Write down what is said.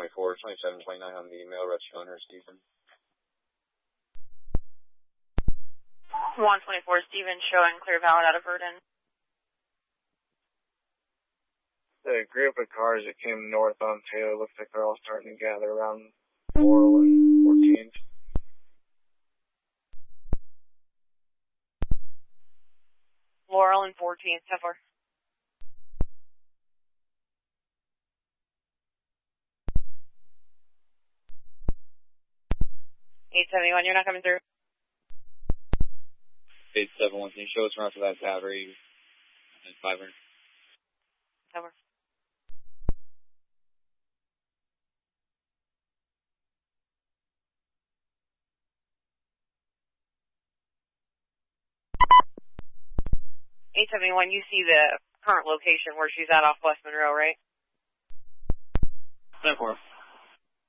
124, 27, 29 on the email, Rich owner, Stephen. 124, Stephen, showing clear valid out of Verdun. The group of cars that came north on Taylor looks like they're all starting to gather around Laurel and 14th. Laurel and 14th, so far. $871, you're not coming through. 871, can you show us around to that battery at 500? Over. $871, you see the current location where she's at off West Monroe, right? 10-4.